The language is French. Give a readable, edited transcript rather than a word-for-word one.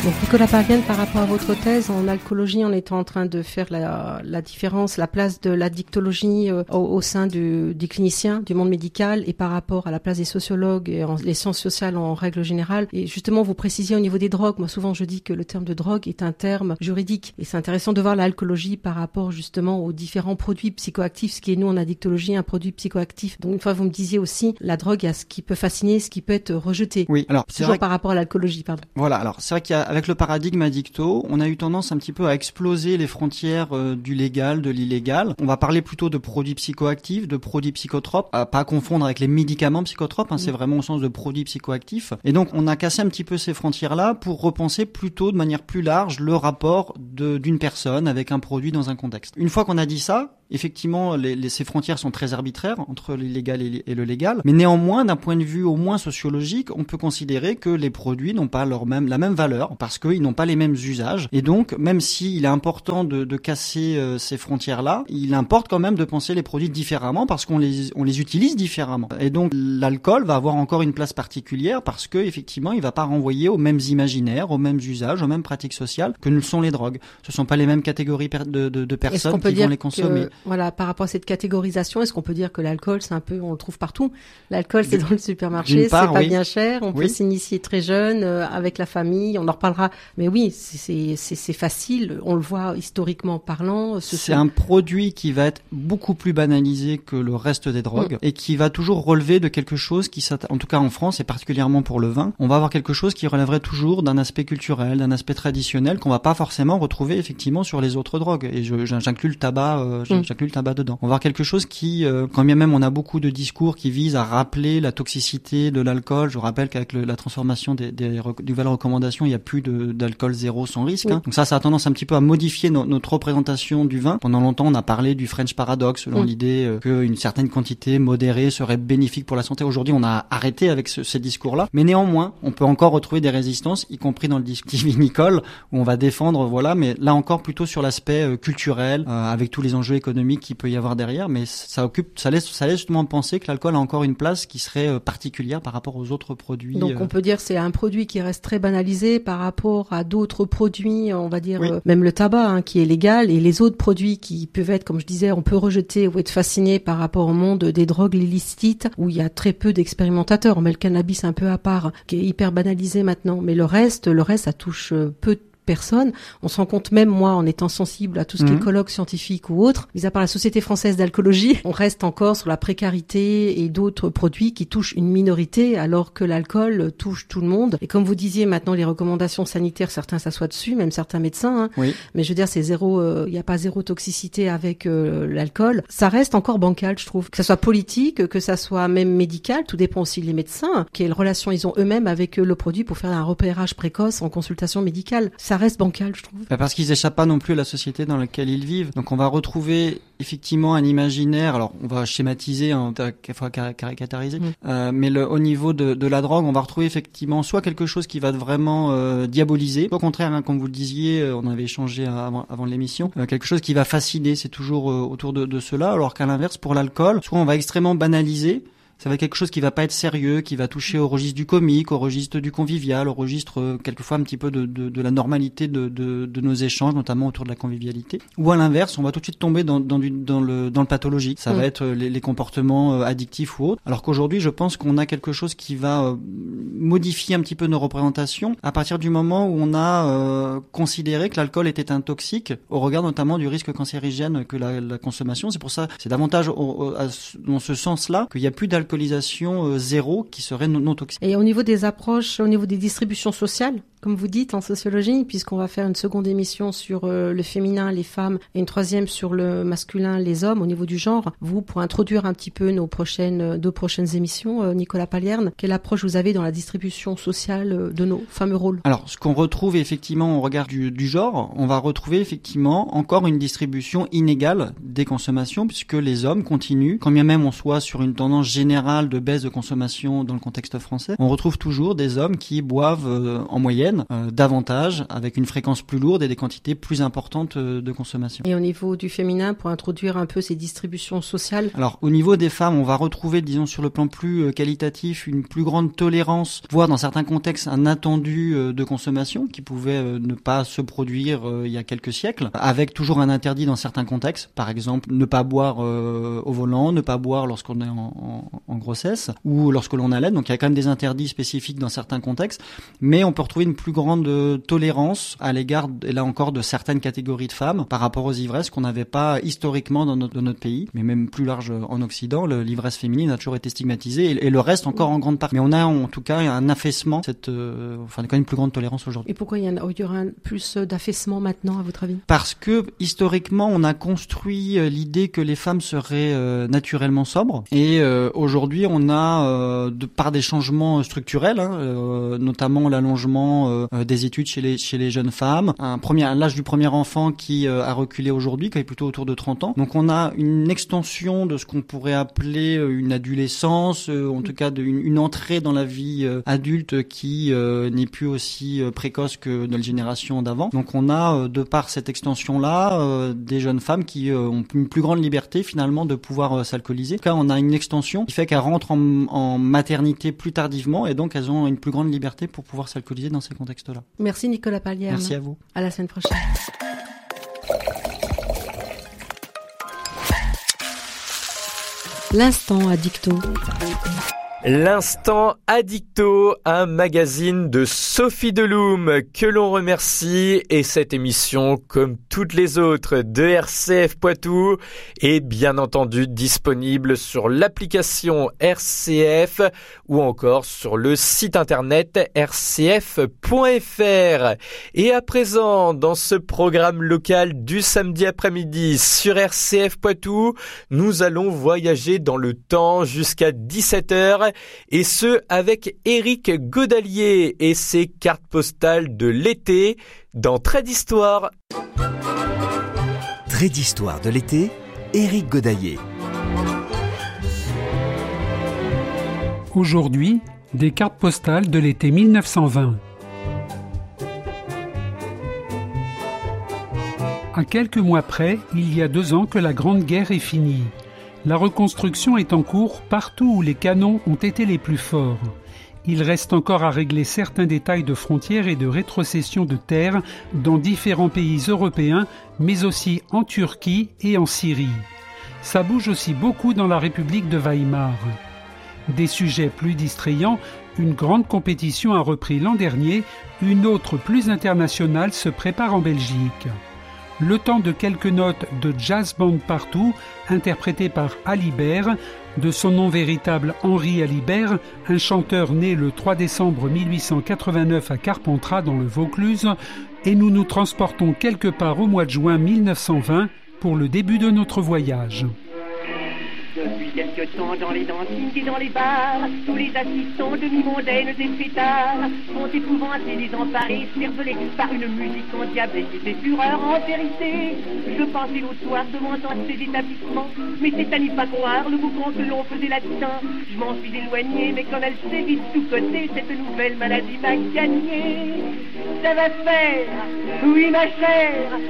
Donc Nicolas Palienne, par rapport à votre thèse en alcoolologie, on était en train de faire la différence, la place de l'addictologie au sein des cliniciens, du monde médical, et par rapport à la place des sociologues et les sciences sociales en règle générale. Et justement, vous précisiez au niveau des drogues. Moi, souvent, je dis que le terme de drogue est un terme juridique. Et c'est intéressant de voir l'alcoolologie par rapport justement aux différents produits psychoactifs, ce qui est nous en addictologie un produit psychoactif. Donc une fois, vous me disiez aussi, la drogue, il y a ce qui peut fasciner, ce qui peut être rejeté. Oui, alors c'est toujours vrai par rapport à l'alcoolologie, pardon. Voilà, alors c'est vrai qu'avec le paradigme addicto, on a eu tendance un petit peu à exploser les frontières du légal, de l'illégal. On va parler plutôt de produits psychoactifs, de produits psychotropes, à pas confondre avec les médicaments psychotropes, c'est vraiment au sens de produits psychoactifs. Et donc on a cassé un petit peu ces frontières-là pour repenser plutôt de manière plus large le rapport d'une personne avec un produit dans un contexte. Une fois qu'on a dit ça, effectivement, ces frontières sont très arbitraires entre l'illégal et le légal, mais néanmoins, d'un point de vue au moins sociologique, on peut considérer que les produits n'ont pas la même valeur, parce qu'ils n'ont pas les mêmes usages, et donc, même s'il est important de casser ces frontières-là, il importe quand même de penser les produits différemment, parce qu'on les utilise différemment. Et donc, l'alcool va avoir encore une place particulière, parce que effectivement, il va pas renvoyer aux mêmes imaginaires, aux mêmes usages, aux mêmes pratiques sociales que ne le sont les drogues. Ce sont pas les mêmes catégories de personnes qui vont les consommer. Voilà, par rapport à cette catégorisation, est-ce qu'on peut dire que l'alcool, c'est un peu, on le trouve partout. L'alcool, c'est dans le supermarché, c'est pas bien cher, on peut s'initier très jeune, avec la famille, on en reparlera. Mais oui, c'est facile, on le voit historiquement parlant. C'est un produit qui va être beaucoup plus banalisé que le reste des drogues et qui va toujours relever de quelque chose qui, en tout cas en France et particulièrement pour le vin, on va avoir quelque chose qui relèverait toujours d'un aspect culturel, d'un aspect traditionnel qu'on va pas forcément retrouver effectivement sur les autres drogues. Et j'inclus le tabac, j'inclus le tabac dedans. On va voir quelque chose qui, quand bien même on a beaucoup de discours qui visent à rappeler la toxicité de l'alcool. Je vous rappelle qu'avec la transformation des nouvelles recommandations, il n'y a plus d'alcool zéro sans risque. Donc ça a tendance un petit peu à modifier notre représentation du vin. Pendant longtemps, on a parlé du French Paradox, selon l'idée qu'une certaine quantité modérée serait bénéfique pour la santé. Aujourd'hui, on a arrêté avec ces discours-là. Mais néanmoins, on peut encore retrouver des résistances, y compris dans le discours vinicole, où on va défendre, mais là encore plutôt sur l'aspect culturel, avec tous les enjeux économiques qu'il peut y avoir derrière, mais ça laisse justement penser que l'alcool a encore une place qui serait particulière par rapport aux autres produits. Donc on peut dire que c'est un produit qui reste très banalisé par rapport à d'autres produits, on va dire même le tabac qui est légal, et les autres produits qui peuvent être, comme je disais, on peut rejeter ou être fasciné par rapport au monde des drogues illicites où il y a très peu d'expérimentateurs. On met le cannabis un peu à part, qui est hyper banalisé maintenant, mais le reste ça touche peu de personnes. On se rend compte, même moi, en étant sensible à tout ce qui est colloque scientifique ou autre, mis à part la Société française d'alcoolologie, on reste encore sur la précarité et d'autres produits qui touchent une minorité, alors que l'alcool touche tout le monde. Et comme vous disiez, maintenant, les recommandations sanitaires, certains s'assoient dessus, même certains médecins, mais je veux dire, c'est zéro, il n'y a pas zéro toxicité avec l'alcool. Ça reste encore bancal, je trouve. Que ça soit politique, que ça soit même médical, tout dépend aussi des médecins, quelle relation ils ont eux-mêmes avec le produit pour faire un repérage précoce en consultation médicale. Ça reste bancal, je trouve. Parce qu'ils échappent pas non plus à la société dans laquelle ils vivent. Donc on va retrouver effectivement un imaginaire, alors on va schématiser, quelquefois caricaturiser, mais au niveau de la drogue, on va retrouver effectivement soit quelque chose qui va être vraiment diaboliser, au contraire, comme vous le disiez, on avait échangé avant l'émission, quelque chose qui va fasciner, c'est toujours autour de cela, alors qu'à l'inverse, pour l'alcool, soit on va extrêmement banaliser, ça va être quelque chose qui va pas être sérieux, qui va toucher au registre du comique, au registre du convivial, au registre quelquefois un petit peu de la normalité de nos échanges, notamment autour de la convivialité. Ou à l'inverse, on va tout de suite tomber dans le pathologique. Ça va être les comportements addictifs ou autres. Alors qu'aujourd'hui, je pense qu'on a quelque chose qui va modifier un petit peu nos représentations à partir du moment où on a considéré que l'alcool était un toxique au regard notamment du risque cancérigène que la consommation. C'est pour ça, c'est davantage dans ce sens-là qu'il n'y a plus d'alcoolisation zéro qui serait non toxique. Et au niveau des approches, au niveau des distributions sociales, comme vous dites en sociologie, puisqu'on va faire une seconde émission sur le féminin, les femmes, et une troisième sur le masculin, les hommes, au niveau du genre, vous, pour introduire un petit peu nos deux prochaines émissions, Nicolas Palierne, quelle approche vous avez dans la distribution sociale de nos fameux rôles? Alors, ce qu'on retrouve effectivement au regard du genre, on va retrouver effectivement encore une distribution inégale des consommations, puisque les hommes continuent, quand bien même on soit sur une tendance générale de baisse de consommation dans le contexte français, on retrouve toujours des hommes qui boivent en moyenne reviennent davantage, avec une fréquence plus lourde et des quantités plus importantes de consommation. Et au niveau du féminin, pour introduire un peu ces distributions sociales? Alors, au niveau des femmes, on va retrouver, disons, sur le plan plus qualitatif, une plus grande tolérance, voire dans certains contextes, un attendu de consommation qui pouvait ne pas se produire il y a quelques siècles, avec toujours un interdit dans certains contextes. Par exemple, ne pas boire au volant, ne pas boire lorsqu'on est en grossesse ou lorsque l'on allait. Donc, il y a quand même des interdits spécifiques dans certains contextes, mais on peut retrouver une plus grande tolérance à l'égard, et là encore, de certaines catégories de femmes par rapport aux ivresses qu'on n'avait pas historiquement dans notre pays, mais même plus large en Occident. L'ivresse féminine a toujours été stigmatisée et le reste encore en grande partie. Mais on a en tout cas un affaissement, quand même une plus grande tolérance aujourd'hui. Et pourquoi il y aura plus d'affaissement maintenant, à votre avis? Parce que historiquement, on a construit l'idée que les femmes seraient naturellement sobres, et aujourd'hui, on a par des changements structurels, notamment l'allongement des études chez les jeunes femmes, l'âge du premier enfant qui a reculé aujourd'hui, qui est plutôt autour de 30 ans. Donc on a une extension de ce qu'on pourrait appeler une adolescence, en tout cas une entrée dans la vie adulte qui n'est plus aussi précoce que dans les générations d'avant. Donc on a, de par cette extension-là, des jeunes femmes qui ont une plus grande liberté finalement de pouvoir s'alcooliser. En tout cas, on a une extension qui fait qu'elles rentrent en maternité plus tardivement, et donc elles ont une plus grande liberté pour pouvoir s'alcooliser dans ces contextes-là. Merci Nicolas Pallierne. Merci à vous. À la semaine prochaine. L'instant addicto. L'instant addicto, un magazine de Sophie Deloum que l'on remercie, et cette émission, comme toutes les autres de RCF Poitou, est bien entendu disponible sur l'application RCF ou encore sur le site internet rcf.fr. Et à présent, dans ce programme local du samedi après-midi sur RCF Poitou, nous allons voyager dans le temps jusqu'à 17h. Et ce, avec Éric Godalier et ses cartes postales de l'été dans Trait d'Histoire. Trait d'Histoire de l'été, Éric Godalier. Aujourd'hui, des cartes postales de l'été 1920. À quelques mois près, il y a 2 ans que la Grande Guerre est finie. La reconstruction est en cours partout où les canons ont été les plus forts. Il reste encore à régler certains détails de frontières et de rétrocession de terres dans différents pays européens, mais aussi en Turquie et en Syrie. Ça bouge aussi beaucoup dans la République de Weimar. Des sujets plus distrayants, une grande compétition a repris l'an dernier, une autre plus internationale se prépare en Belgique. Le temps de quelques notes de jazz band partout, interprété par Alibert, de son nom véritable Henri Alibert, un chanteur né le 3 décembre 1889 à Carpentras dans le Vaucluse, et nous nous transportons quelque part au mois de juin 1920 pour le début de notre voyage. Depuis quelque temps dans les dancings et dans les bars, tous les assistants demi-mondaines et fêtards sont épouvantés, désemparés, cervelés par une musique endiablée qui fait fureur en vérité. Je pensais l'autre soir devant ces établissements, mais c'est à n'y pas croire le boucan que l'on faisait là-dedans. Je m'en suis éloigné, mais quand elle s'est vite sous côté, cette nouvelle maladie m'a gagné. Ça va faire, oui ma chère,